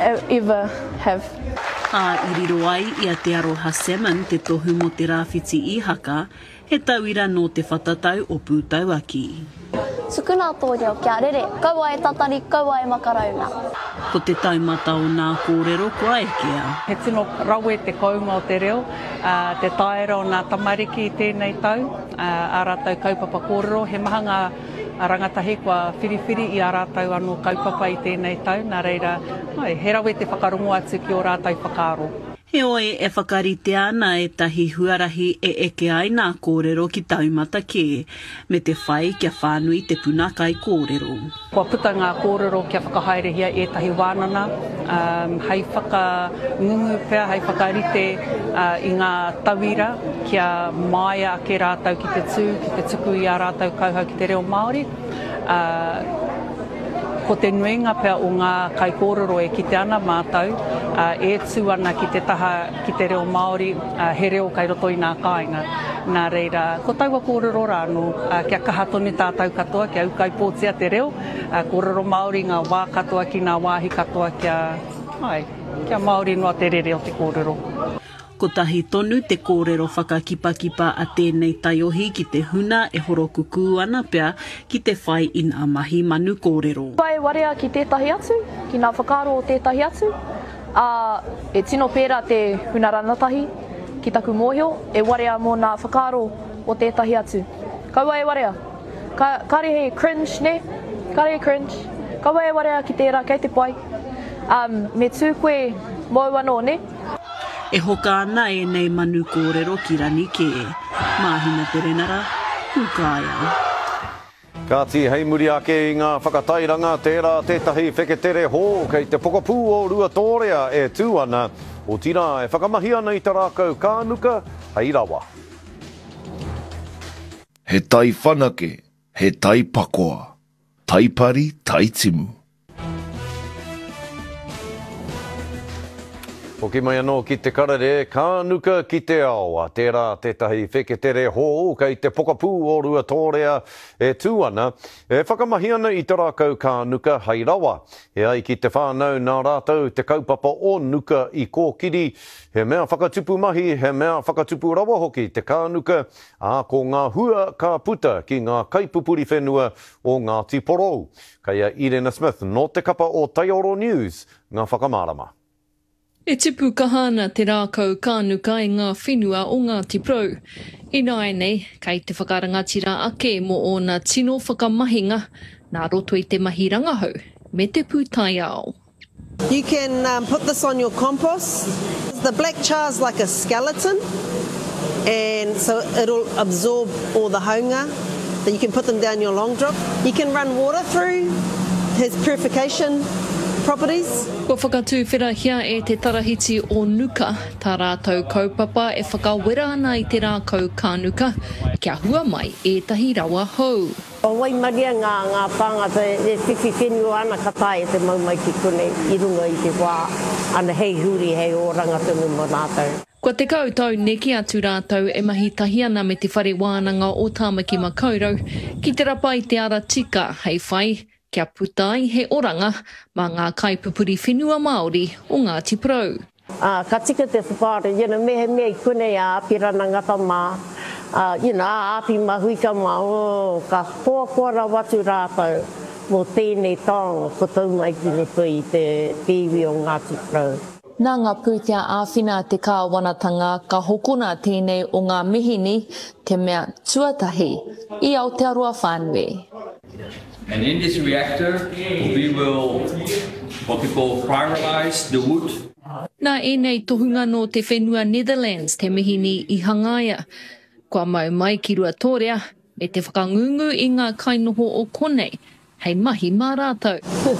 ever have. I riro ai ia te aroha Salmon te tohu mo te rāwhiti I haka, he tauira no te whatatau o Pūtauaki. Sukuna tōreo kia rere, kaua e tatari, kaua e makarauna. Ko te taumata o nā kōrero kua e kia. He tino rawe te kaunga o te reo, te taera o nā tamariki I tēnei tau, a rātau kaupapa kōrero, he maha ngā rangatahi kua whiriwhiri I a rātau anō kaupapa I tēnei tau, nā reira, he rawe te whakarongo atu ki o rātau whakaaro. He oe e whakarite ana e tahi huarahi e eke ai nā kōrero ki taumata ke, me te whai kia whānui te punakai kōrero. Kua puta ngā kōrero kia whakahaerehia e tahi wānana, hei whakangungu pēr, hei whakarite I ngā tauira kia maia ake rātau ki te tuku I a rātau kauhau ki te reo Māori. Ko te nuinga pēr o ngā kai kōrero e kite ana mātou, e tū ana ki te taha ki te reo Māori, he reo kai roto I nā kāinga. Nā reira, ko taua kōrero rāno, kia kaha tonu tātou katoa, kia ukai pōtia te reo, kōrero Māori, ngā wā katoa ki ngā wāhi katoa kia Māori noa te rere o te kōrero. Ko tahi tonu te kōrero whakakipakipa a tēnei taiohi ki te huna e horo kuku ana pea ki te whai I ngā mahi manu kōrero. Pai warea ki tētahi atu, ki ngā whakaaro o tētahi atu, e tino pēra te huna ranatahi ki taku mōhio, e warea mō ngā whakaaro o tētahi atu. Kaua e warea, kare hei cringe ne, kare hei cringe, kaua e warea ki tērā kei te pai, me tū koe mau anō ne. E hoka ana e nei manu kōrero ki Ranike, Mahina te renara, Hukaia. Kāti hei muri ake I ngā whakatairanga tērā tētahi wheketere hō kei te pokapū o rua tōrea e tū ana o tira e whakamahi ana I tā rākau kānuka hei rawa. He tai whanake, he tai pakoa, taipari, taitimu. Hoki mai anō ki te karere, kānuka ki te ao, a tērā tētahi wheketere hō kei te pokapū o rua tōrea e tū ana, e whakamahi ana I tā rākau kānuka hei rawa. E ai ki te whānau nā rātau te kaupapa o nuka I kōkiri, he mea whakatupu mahi, he mea whakatupu rawa hoki te kānuka, a ko ngā hua ka puta ki ngā kaipupuri whenua o Ngāti Porou. Kaya Irena Smith no te kapa o Taioro News, ngā whakamārama. E tipu kahana te rākau kānuka I ngā whenua o Ngāti Porou. I nāi nei, kei te whakarangatira ake mo o nā tino whakamahinga, nā roto I te mahi rangahau, me te pūtai ao. You can put this on your compost. The black char is like a skeleton, and so it'll absorb all the haunga. Then you can put them down your long drop. You can run water through, has purification properties. Ko whakatūwhirahia e te tarahiti o nuka, tā rātou kaupapa e whakawera ana I te rākau kānuka, kia hua mai e tahi rawa hou. O wai maria ngā tāngata e whiwhi whenua ana katai e te maumai ki kone I runga I te wā, ana hei huri hei oranga tunu mo nātou. Kua te kautau neki atu rātou e mahi tahi ana me te whare wānanga o Tāmaki Makaurau, ki te rapa I te ara tika hei whai, kia putai he oranga mā ngā kaipupuri whenua Māori o Ngāti Porou. Ka tika te whapare, mehe mea I kone a apirana ngata mā, a api mahui ka mā, ka hoa kora watu rātou mō tēnei tānga ko tau mai ki ne pui te pīwi o Ngāti Porou. Nā ngā pūtea āwhina te kāwanatanga, ka hokona tēnei o ngā mihini te mea tuatahi I Aotearoa whānui. And in this reactor, we will, what we call, pyrolyze the wood. Nā enei tohunga no te whenua Netherlands te mihini I Hangaia. Kua mau mai ki rua tōrea, me te whakangungu I ngā kainoho o konei, hei mahi mā rātou.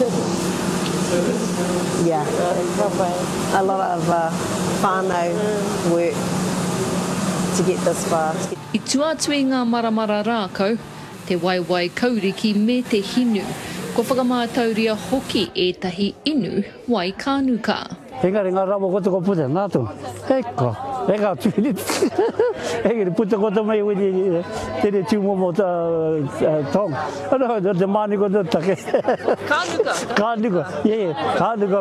Yeah, a lot of whānau work to get this far. I tuatui ngā maramara rākau, te waiwai kauriki me te hinu, ko whakamātauria hoki e tahi inu wai kānuka. Engari ngā rawa koto ko puta nātu. Eka tūni. Engari puta koto mai wini tere tūmomo tong. Ano, te mani koto take. Kānuka? Kānuka, kānuka